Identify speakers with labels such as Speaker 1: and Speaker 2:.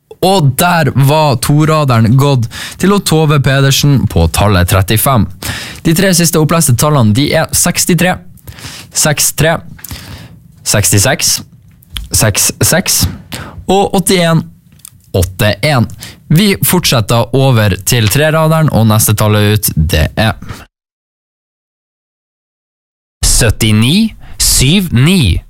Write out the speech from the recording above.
Speaker 1: Og der var toraderen gått til Tove Pedersen på tallet 35. De 3 siste oppleste tallene de er 63, 63, 66, 66 og 81, 81. Vi fortsetter over til 3-raderen, og neste tallet ut, det er 79, 79.